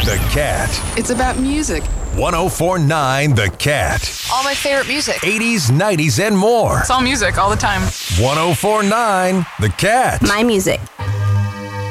The Cat. It's about music. 1049 The Cat. All my favorite music. 80s, 90s, and more. It's all music all the time. 1049 The Cat. My music.